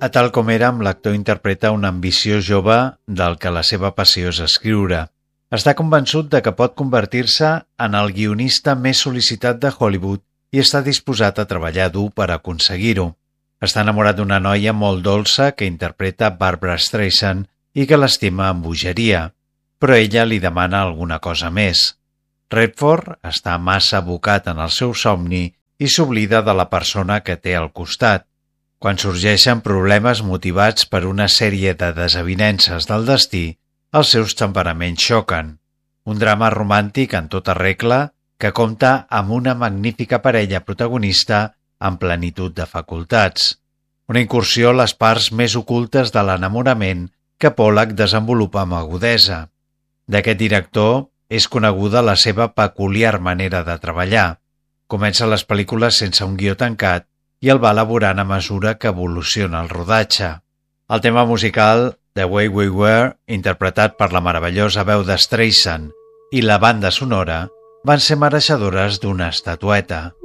A Tal com érem, l'actor interpreta un ambiciós jove del que la seva passió és escriure. Està convençut de que pot convertir-se en el guionista més sol·licitat de Hollywood i està disposat a treballar dur per aconseguir-ho. Està enamorat d'una noia molt dolça que interpreta Barbra Streisand i que l'estima amb bogeria, però ella li demana alguna cosa més. Redford està massa abocat en el seu somni i s'oblida de la persona que té al costat. Quan sorgeixen problemes motivats per una sèrie de desavinences del destí, els seus temperaments xoquen. Un drama romàntic en tota regla que compta amb una magnífica parella protagonista en plenitud de facultats. Una incursió a les parts més ocultes de l'enamorament que Pollack desenvolupa amb agudesa. D'aquest director és coneguda la seva peculiar manera de treballar. Comença les pel·lícules sense un guió tancat i el va elaborant a mesura que evoluciona el rodatge. El tema musical The Way We Were, interpretat per la meravellosa veu de Streisand, i la banda sonora van ser mereixedores d'una estatueta.